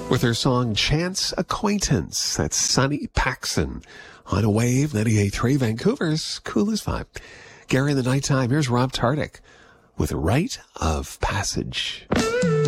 with her song Chance Acquaintance. That's Sunny Paxson on a Wave 98.3, Vancouver's coolest vibe. Gary in the nighttime. Here's Rob Tardik with Rite of Passage.